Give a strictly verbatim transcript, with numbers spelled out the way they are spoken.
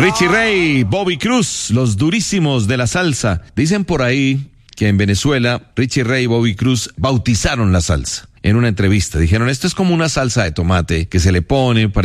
Richie Ray, Bobby Cruz, los durísimos de la salsa. Dicen por ahí que en Venezuela, Richie Ray y Bobby Cruz bautizaron la salsa. En una entrevista dijeron, esto es como una salsa de tomate que se le pone,